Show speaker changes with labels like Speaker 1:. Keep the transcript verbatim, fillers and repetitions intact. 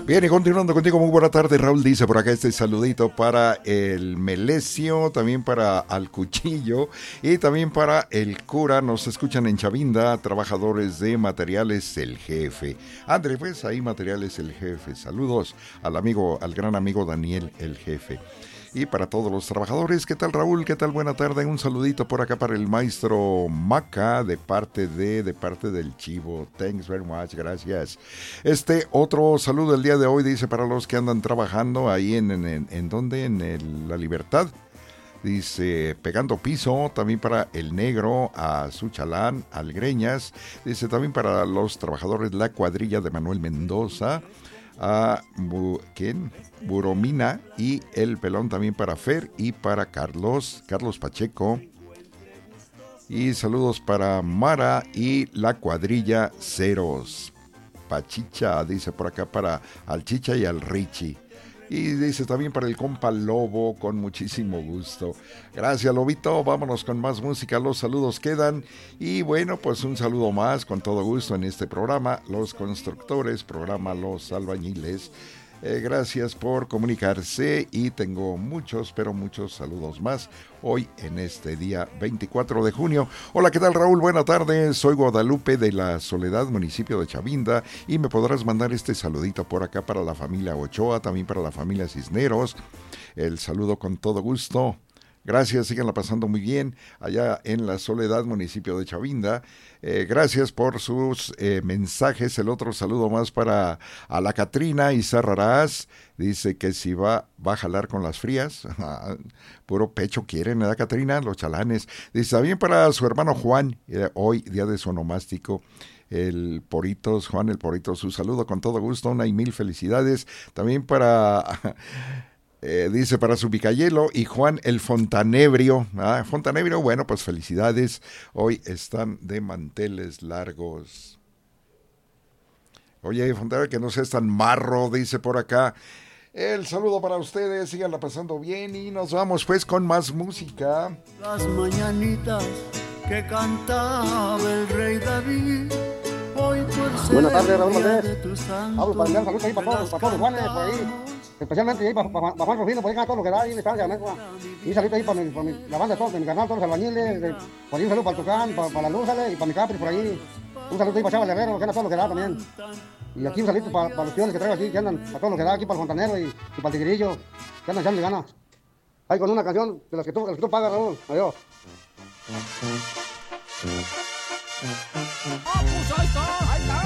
Speaker 1: Bien, y continuando contigo, muy buena tarde, Raúl dice por acá este saludito para el Melesio, también para Al Cuchillo y también para el cura. Nos escuchan en Chavinda, trabajadores de Materiales El Jefe. André, pues ahí Materiales El Jefe. Saludos al amigo, al gran amigo Daniel El Jefe. Y para todos los trabajadores, ¿qué tal, Raúl? ¿Qué tal? Buena tarde. Un saludito por acá para el maestro Maca de parte de de parte del Chivo. Thanks very much, gracias. Este otro saludo el día de hoy dice para los que andan trabajando ahí en en, en, en ¿dónde? En el, La Libertad. Dice, pegando piso, también para el Negro, a Suchalán, al Greñas. Dice también para los trabajadores La Cuadrilla de Manuel Mendoza. A Bu, ¿quién? Buromina y el Pelón también para Fer y para Carlos, Carlos Pacheco. Y saludos para Mara y la Cuadrilla Ceros. Pachicha, dice por acá para al Chicha y al Richie. Y dice también para el compa Lobo, con muchísimo gusto. Gracias, Lobito. Vámonos con más música. Los saludos quedan. Y bueno, pues un saludo más con todo gusto en este programa. Los constructores, programa Los Albañiles. Eh, gracias por comunicarse y tengo muchos, pero muchos saludos más hoy en este día veinticuatro de junio. Hola, ¿qué tal, Raúl? Buenas tardes, soy Guadalupe de la Soledad, municipio de Chavinda, y me podrás mandar este saludito por acá para la familia Ochoa, también para la familia Cisneros. El saludo con todo gusto. Gracias, síganla pasando muy bien allá en la Soledad, municipio de Chavinda. Eh, gracias por sus eh, mensajes. El otro saludo más para a la Catrina Izarrarás. Dice que si va, va a jalar con las frías. Puro pecho quieren, ¿verdad, Catrina? Los chalanes. Dice también para su hermano Juan, eh, hoy día de su onomástico. El Poritos, Juan el Poritos, su saludo con todo gusto, una y mil felicidades. También para... Eh, dice para su Picayelo y Juan el Fontanebrio. Ah, Fontanebrio, bueno, pues felicidades. Hoy están de manteles largos. Oye, Fontanebrio, que no seas tan marro, dice por acá. El saludo para ustedes, síganla pasando bien y nos vamos pues con más música.
Speaker 2: Las mañanitas que cantaba el rey David. Hoy por
Speaker 3: Buenas tardes, Raúl Valdés. Hablo para enviar saludos ahí para todos, para todos los Juanes por ahí. Especialmente ahí para, para, para Juan Rufino, por ahí todo lo que da, ahí le está llamando. Y un saludo ahí para, mi, para mi, la banda de todos, de mi canal, todos los albañiles. De, por ahí un saludo para el Tucán, para, para la Luz, y para mi Capri, por ahí. Un saludo ahí para Chava Herrero, que anda todo lo que da también. Y aquí un saludo para, para los tíos que traigo aquí, que andan, para todo lo que da, aquí para el Fontanero y, y para el Tigrillo, que andan echándole ganas. Ahí con una canción de las que tú, de las que tú pagas, Raúl. Adiós.
Speaker 2: ¡Ah, pues ahí está! ¡Ahí está!